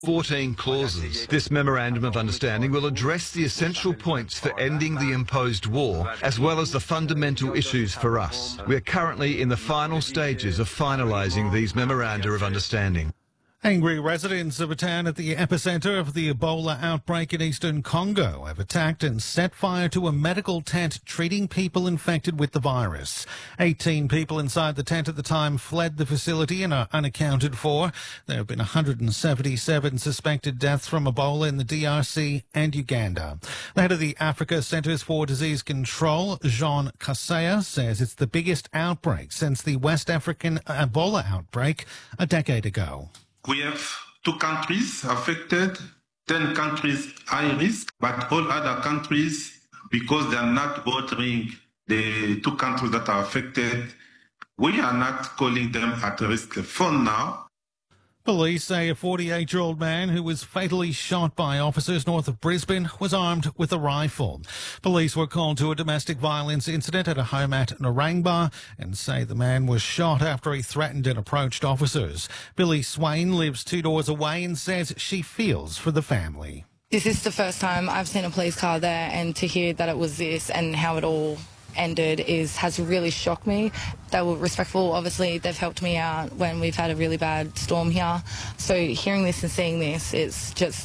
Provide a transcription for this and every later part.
14 clauses. This Memorandum of Understanding will address the essential points for ending the imposed war, as well as the fundamental issues for us. We are currently in the final stages of finalising these Memoranda of Understanding. Angry residents of a town at the epicentre of the Ebola outbreak in eastern Congo have attacked and set fire to a medical tent treating people infected with the virus. 18 people inside the tent at the time fled the facility and are unaccounted for. There have been 177 suspected deaths from Ebola in the DRC and Uganda. The head of the Africa Centres for Disease Control, Jean Kaseya, says it's the biggest outbreak since the West African Ebola outbreak a decade ago. We have 2 countries affected, 10 countries high risk, but all other countries, because they are not bordering the 2 countries that are affected, we are not calling them at risk for now. Police say a 48-year-old man who was fatally shot by officers north of Brisbane was armed with a rifle. Police were called to a domestic violence incident at a home at Narangba and say the man was shot after he threatened and approached officers. Billy Swain lives 2 doors away and says she feels for the family. This is the first time I've seen a police car there, and to hear that it was this and how it all ended has really shocked me. They were respectful. Obviously, they've helped me out when we've had a really bad storm here. So hearing this and seeing this, it's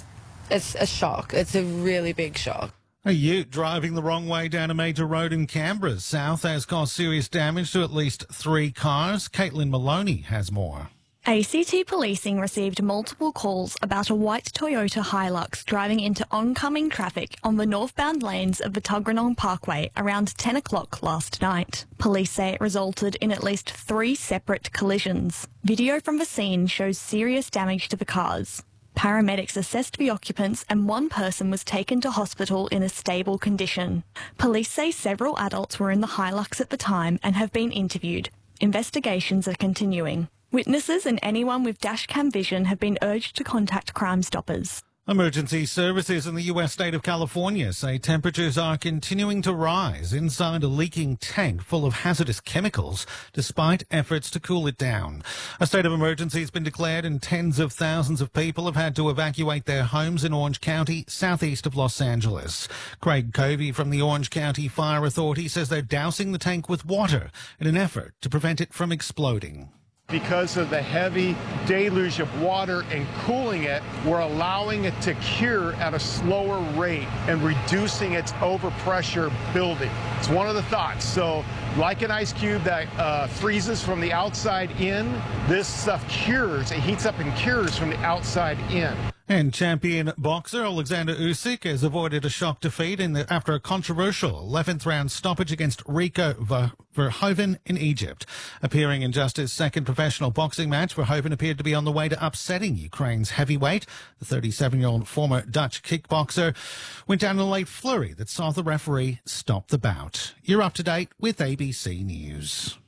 a shock. It's a really big shock. A ute driving the wrong way down a major road in Canberra south has caused serious damage to at least 3 cars. Caitlin Maloney has more. ACT Policing received multiple calls about a white Toyota Hilux driving into oncoming traffic on the northbound lanes of the Tuggeranong Parkway around 10 o'clock last night. Police say it resulted in at least 3 separate collisions. Video from the scene shows serious damage to the cars. Paramedics assessed the occupants and 1 person was taken to hospital in a stable condition. Police say several adults were in the Hilux at the time and have been interviewed. Investigations are continuing. Witnesses and anyone with dashcam vision have been urged to contact Crime Stoppers. Emergency services in the US state of California say temperatures are continuing to rise inside a leaking tank full of hazardous chemicals, despite efforts to cool it down. A state of emergency has been declared and tens of thousands of people have had to evacuate their homes in Orange County, southeast of Los Angeles. Craig Covey from the Orange County Fire Authority says they're dousing the tank with water in an effort to prevent it from exploding. Because of the heavy deluge of water and cooling it, we're allowing it to cure at a slower rate and reducing its overpressure building. It's one of the thoughts. So like an ice cube that freezes from the outside in, this stuff cures. It heats up and cures from the outside in. And champion boxer Alexander Usyk has avoided a shock defeat after a controversial 11th round stoppage against Rico Verhoeven in Egypt. Appearing in just his second professional boxing match, Verhoeven appeared to be on the way to upsetting Ukraine's heavyweight. The 37-year-old former Dutch kickboxer went down in a late flurry that saw the referee stop the bout. You're up to date with ABC News.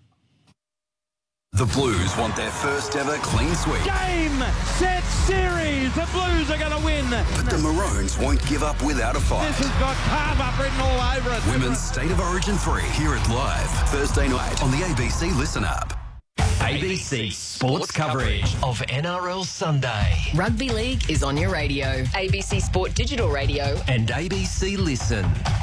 The Blues want their first ever clean sweep. Game, set, series. The Blues are going to win. But the Maroons won't give up without a fight. This has got carve up written all over it. Women's State of Origin 3. Hear it live Thursday night on the ABC Listen App. ABC Sports coverage of NRL Sunday. Rugby League is on your radio. ABC Sport Digital Radio. And ABC Listen.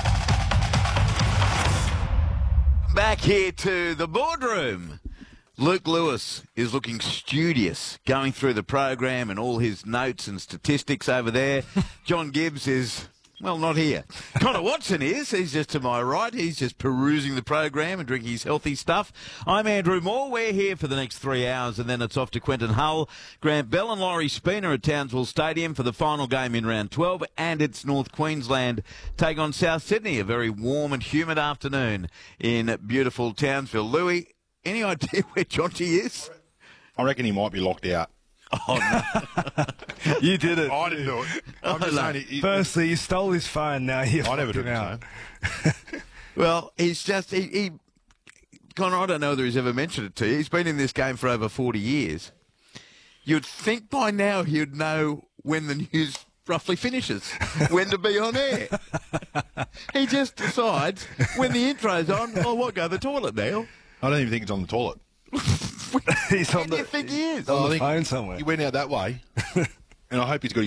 Back here to the boardroom. Luke Lewis is looking studious, going through the program and all his notes and statistics over there. John Gibbs is, well, not here. Connor Watson is. He's just to my right. He's just perusing the program and drinking his healthy stuff. I'm Andrew Moore. We're here for the next 3 hours, and then it's off to Quentin Hull, Grant Bell and Laurie Spooner at Townsville Stadium for the final game in round 12, and it's North Queensland take on South Sydney, a very warm and humid afternoon in beautiful Townsville. Louis, any idea where Jonty is? I reckon he might be locked out. Oh, no. You did it. I didn't do it. I'm just saying Firstly, you stole his phone, now you've I never do out. Well, he's just... Connor, I don't know whether he's ever mentioned it to you. He's been in this game for over 40 years. You'd think by now he'd know when the news roughly finishes, when to be on air. He just decides when the intro's on, oh, what, go to the toilet now? I don't even think it's on the toilet. Where do you think he is? On the phone somewhere. He went out that way, and And I hope he's got